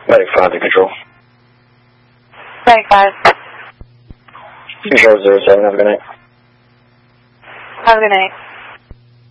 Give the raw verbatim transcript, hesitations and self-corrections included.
Medic five to control. Medic five. Control zero seven, have a good night. Have a good night.